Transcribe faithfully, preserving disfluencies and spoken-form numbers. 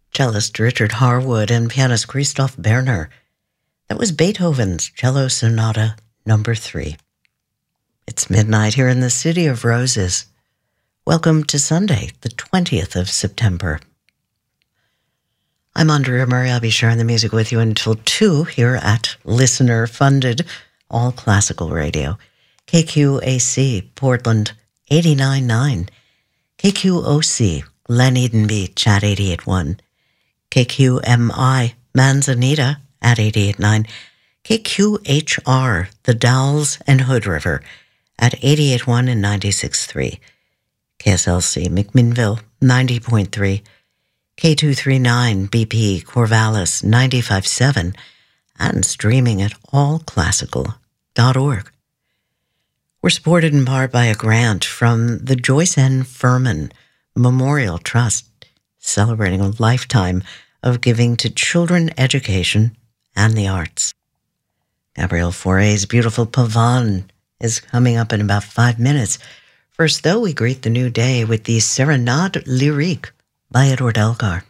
cellist Richard Harwood and pianist Christoph Berner. That was Beethoven's Cello Sonata number three. It's midnight here in the City of Roses. Welcome to Sunday, the twentieth of September. I'm Andrea Murray. I'll be sharing the music with you until two here at listener-funded all classical radio. K Q A C, Portland, eighty-nine point nine. K Q O C, Glen Eden Beach at eighty-eight point one. K Q M I, Manzanita at eighty-eight point nine. K Q H R, The Dalles and Hood River at eighty-eight point one and ninety-six point three. K S L C, McMinnville, ninety point three. K two thirty-nine, B P, Corvallis, ninety-five point seven. And streaming at all classical dot org. We're supported in part by a grant from the Joyce N. Furman Memorial Trust, celebrating a lifetime of giving to children education and the arts. Gabrielle Fauré's beautiful Pavane is coming up in about five minutes. First, though, we greet the new day with the Serenade Lyrique by Edward Elgar.